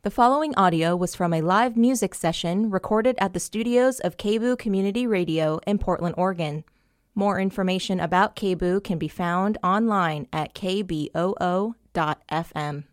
The following audio was from a live music session recorded at the studios of KBOO Community Radio in Portland, Oregon. More information about KBOO can be found online at kboo.fm.